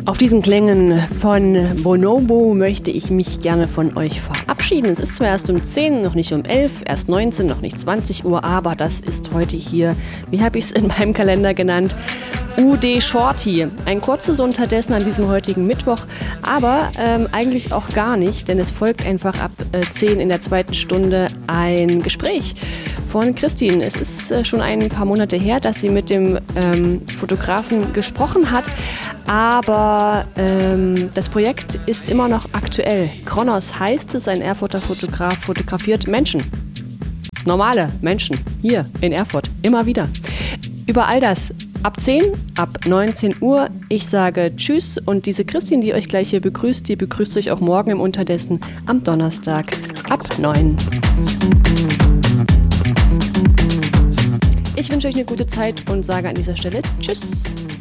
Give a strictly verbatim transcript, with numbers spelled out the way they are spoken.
Auf diesen Klängen von Bonobo möchte ich mich gerne von euch verabschieden. Es ist zwar erst um zehn, noch nicht um elf, erst neunzehn, noch nicht zwanzig Uhr, aber das ist heute hier, wie habe ich es in meinem Kalender genannt, U D Shorty. Ein kurzes Unterdessen an diesem heutigen Mittwoch, aber ähm, eigentlich auch gar nicht, denn es folgt einfach ab äh, zehn in der zweiten Stunde ein Gespräch von Christine. Es ist äh, schon ein paar Monate her, dass sie mit dem ähm, Fotografen gesprochen hat, aber ähm, das Projekt ist immer noch aktuell. Kronos heißt es, ein Erfurter Fotograf fotografiert Menschen. Normale Menschen hier in Erfurt, immer wieder. Über all das ab zehn, ab neunzehn Uhr. Ich sage Tschüss und diese Christine, die euch gleich hier begrüßt, die begrüßt euch auch morgen im Unterdessen am Donnerstag ab neun. Ich wünsche euch eine gute Zeit und sage an dieser Stelle Tschüss.